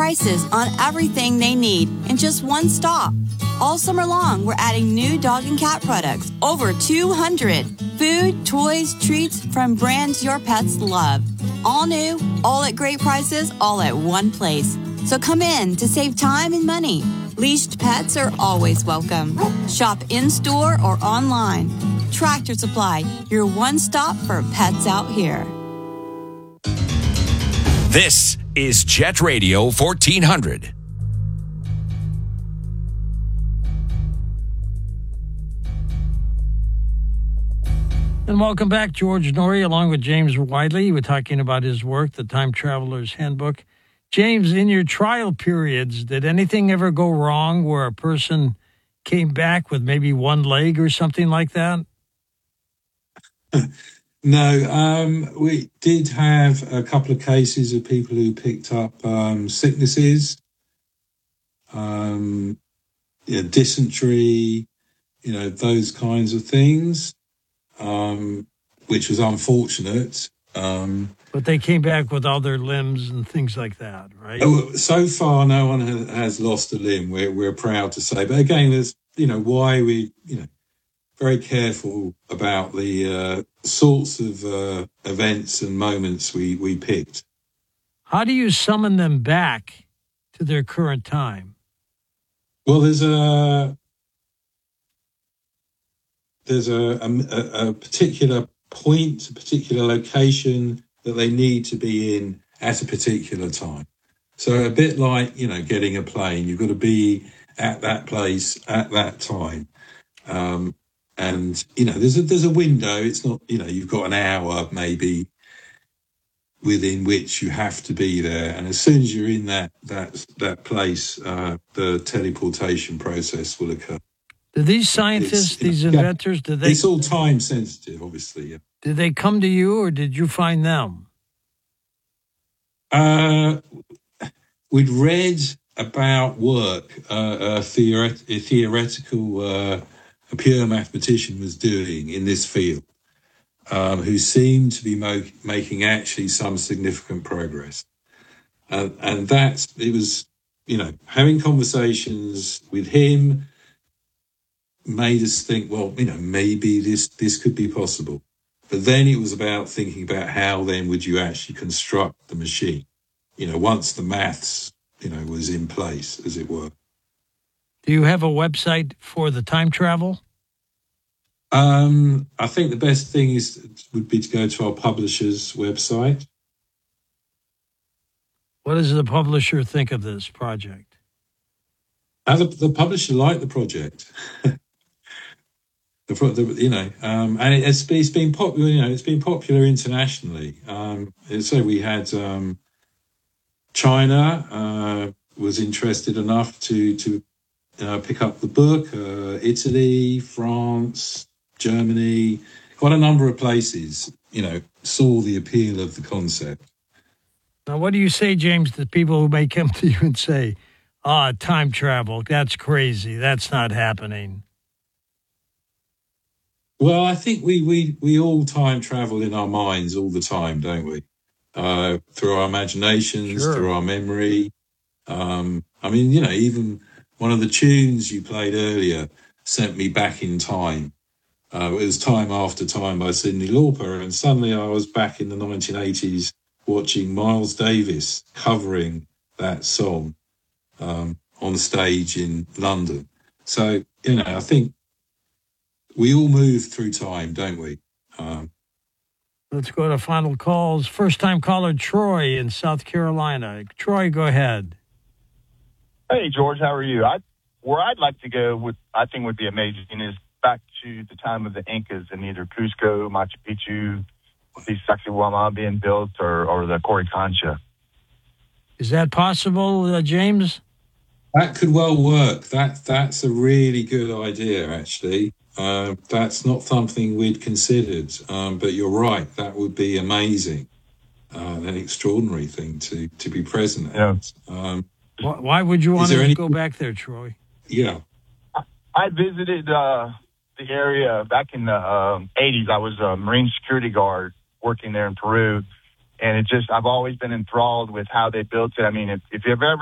prices on everything they need in just one stop. All summer long, we're adding new dog and cat products, over 200. Food, toys, treats from brands your pets love. All new, all at great prices, all at one place. So come in to save time and money. Leashed pets are always welcome. Shop in-store or online. Tractor Supply, your one stop for pets out here. This is Jet Radio 1400. And welcome back, George Noory, along with James Widley. We're talking about his work, The Time Traveler's Handbook. James, in your trial periods, did anything ever go wrong where a person came back with maybe one leg or something like that? No, we did have a couple of cases of people who picked up sicknesses, dysentery, those kinds of things, which was unfortunate. But they came back with all their limbs and things like that, right? So far, no one has lost a limb. We're proud to say. But again, there's, why we, very careful about the sorts of events and moments we picked. How do you summon them back to their current time? Well, there's a particular point, a particular location that they need to be in at a particular time. So a bit like, getting a plane, you've got to be at that place at that time. And, there's a window. It's not, you've got an hour maybe within which you have to be there. And as soon as you're in that place, the teleportation process will occur. Do these scientists, these inventors, it's all time sensitive, obviously. Yeah. Did they come to you or did you find them? We'd read about work, a theoretical, a pure mathematician was doing in this field, who seemed to be making actually some significant progress. And it was, having conversations with him made us think, well, maybe this could be possible. But then it was about thinking about how then would you actually construct the machine, once the maths, was in place, as it were. Do you have a website for the time travel? I think the best thing would be to go to our publisher's website. What does the publisher think of this project? The publisher liked the project. And it's been popular. It's been popular internationally. So we had China was interested enough to pick up the book. Italy, France, Germany, quite a number of places, saw the appeal of the concept. Now, what do you say, James, to people who may come to you and say, time travel, that's crazy, that's not happening? Well, I think we all time travel in our minds all the time, don't we? Through our imaginations, Sure. Through our memory. Even one of the tunes you played earlier sent me back in time. It was Time After Time by Cyndi Lauper, and suddenly I was back in the 1980s watching Miles Davis covering that song on stage in London. So, I think we all move through time, don't we? Let's go to final calls. First-time caller Troy in South Carolina. Troy, go ahead. Hey, George, how are you? Where I'd like to go, I think would be amazing, is back to the time of the Incas in either Cusco, Machu Picchu, the Sacsayhuamán being built, or the Coricancha. Is that possible, James? That could well work. That's a really good idea, actually. That's not something we'd considered, but you're right. That would be amazing, an extraordinary thing to be present at. Yeah. Why would you want to go back there, Troy? Yeah. I visited the area back in the 80s. I was a Marine security guard working there in Peru, and I've always been enthralled with how they built it. I mean, if you've ever